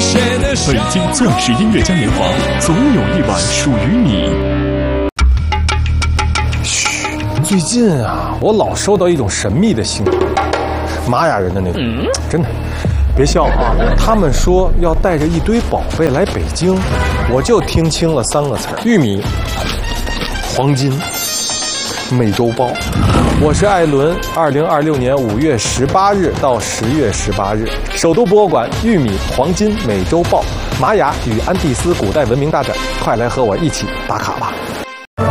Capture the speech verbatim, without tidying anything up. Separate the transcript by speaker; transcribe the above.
Speaker 1: 北京钻石音乐嘉年华，总有一晚属于你。
Speaker 2: 嘘，最近啊，我老收到一种神秘的信号，玛雅人的那种，嗯、真的。别笑啊！他们说要带着一堆宝贝来北京，我就听清了三个词儿：玉米、黄金、美洲豹。我是艾伦，二零二六年五月十八日到十月十八日，首都博物馆玉米、黄金、美洲豹、玛雅与安第斯古代文明大展，快来和我一起打卡吧！